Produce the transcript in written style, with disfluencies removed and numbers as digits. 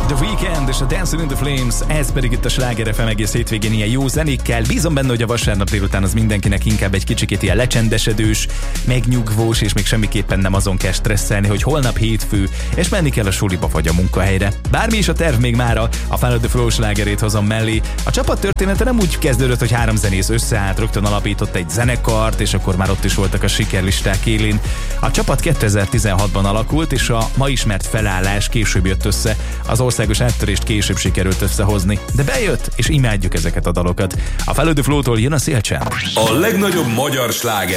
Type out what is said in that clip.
The Weeknd és a Dancing in the Flames, ez pedig itt a Sláger FM egész hétvégén ilyen jó zenékkel. Bízom benne, hogy a vasárnap délután az mindenkinek inkább egy kicsikét ilyen lecsendesedős, megnyugvós, és még semmiképpen nem azon kell stresszelni, hogy holnap hétfő, és menni kell a suliba vagy a munkahelyre. Bármi is a terv, még mára a Follow the Flow slágerét hozom mellé. A csapat története nem úgy kezdődött, hogy 3 zenész összeállt, rögtön alapított egy zenekart, és akkor már ott is voltak a sikerlisták élén. A csapat 2016-ban alakult, és a ma ismert felállás később jött össze. Az országos áttörést később sikerült összehozni, de bejött, és imádjuk ezeket a dalokat. A Follow the Flow-tól jön a Szélcsend. A legnagyobb magyar sláger